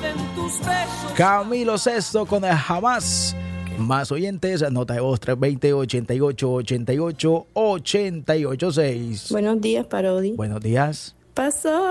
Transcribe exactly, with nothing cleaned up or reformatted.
Camilo Sesto con el Jamás. Más oyentes, nota de voz tres dos cero, ochenta y ocho, ochenta y ocho, ochenta y ocho seis. Buenos días, Parodi. Buenos días. Pasó